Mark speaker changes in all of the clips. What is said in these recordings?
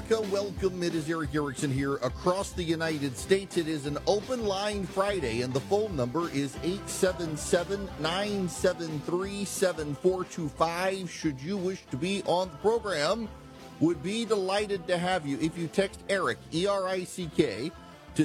Speaker 1: America. Welcome. It is Erick Erickson here across the United States. It is an open line Friday, and the phone number is 877-973-7425. Should you wish to be on the program, would be delighted to have you. If you text Erick, E-R-I-C-K, to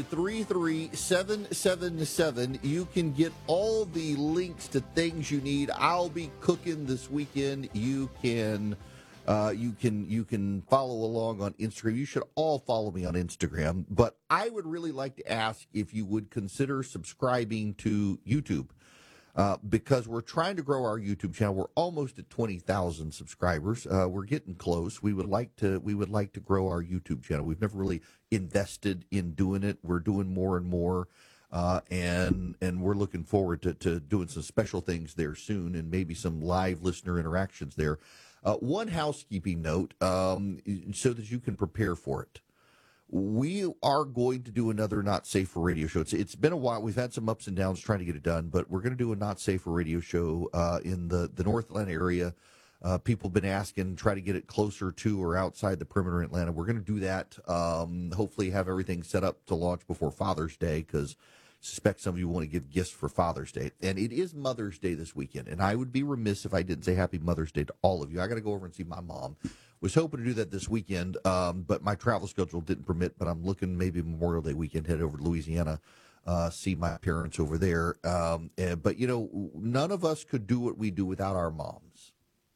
Speaker 1: 33777, you can get all the links to things you need. I'll be cooking this weekend. You can follow along on Instagram. You should all follow me on Instagram. But I would really like to ask if you would consider subscribing to YouTube, because we're trying to grow our YouTube channel. We're almost at 20,000 subscribers. We're getting close. We would like to grow our YouTube channel. We've never really invested in doing it. We're doing more and more. And we're looking forward to doing some special things there soon, and maybe some live listener interactions there. One housekeeping note, so that you can prepare for it. We are going to do another Not Safe for Radio show. It's been a while. We've had some ups and downs trying to get it done, but we're going to do a Not Safe for Radio show in the North Atlanta area. People have been asking, try to get it closer to or outside the perimeter of Atlanta. We're going to do that. Hopefully have everything set up to launch before Father's Day, because I suspect some of you want to give gifts for Father's Day. And it is Mother's Day this weekend, and I would be remiss if I didn't say Happy Mother's Day to all of you. I got to go over and see my mom. Was hoping to do that this weekend, but my travel schedule didn't permit. But I'm looking maybe Memorial Day weekend, head over to Louisiana, see my parents over there. But, you know, none of us could do what we do without our moms.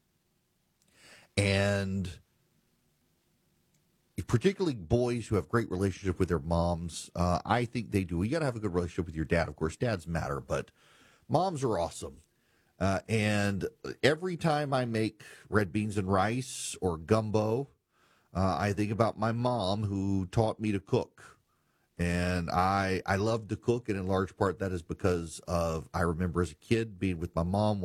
Speaker 1: And particularly boys who have great relationship with their moms, I think they do. You got to have a good relationship with your dad. Of course, dads matter, but moms are awesome. And every time I make red beans and rice or gumbo, I think about my mom, who taught me to cook. And I love to cook, and in large part that is because of, I remember as a kid being with my mom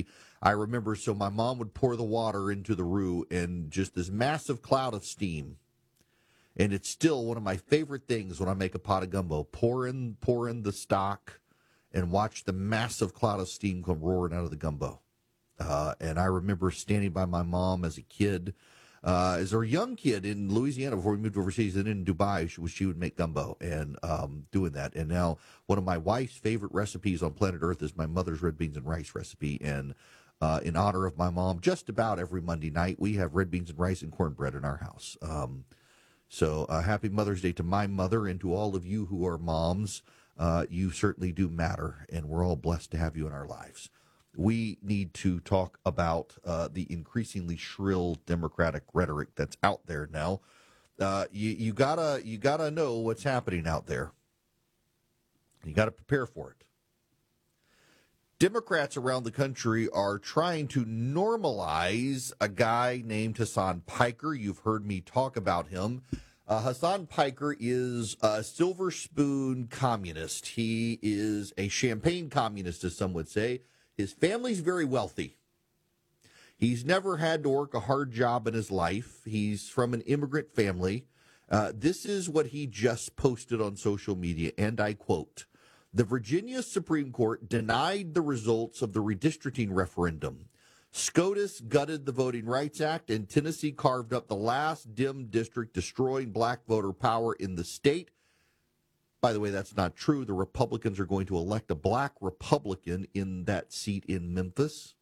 Speaker 1: so my mom would pour the water into the roux, and just this massive cloud of steam. And it's still one of my favorite things when I make a pot of gumbo. Pour in the stock and watch the massive cloud of steam come roaring out of the gumbo. And I remember standing by my mom as a kid, as a young kid in Louisiana before we moved overseas, and in Dubai, she would make gumbo, and doing that. And now one of my wife's favorite recipes on planet Earth is my mother's red beans and rice recipe. And in honor of my mom, just about every Monday night, we have red beans and rice and cornbread in our house. So happy Mother's Day to my mother, and to all of you who are moms. You certainly do matter, and we're all blessed to have you in our lives. We need to talk about the increasingly shrill Democratic rhetoric that's out there now. You gotta know what's happening out there. You got to prepare for it. Democrats around the country are trying to normalize a guy named Hasan Piker. You've heard me talk about him. Hasan Piker is a silver spoon communist. He is a champagne communist, as some would say. His family's very wealthy. He's never had to work a hard job in his life. He's from an immigrant family. This is what he just posted on social media, and I quote, "The Virginia Supreme Court denied the results of the redistricting referendum. SCOTUS gutted the Voting Rights Act, and Tennessee carved up the last Dem district, destroying black voter power in the state." By the way, that's not true. The Republicans are going to elect a black Republican in that seat in Memphis.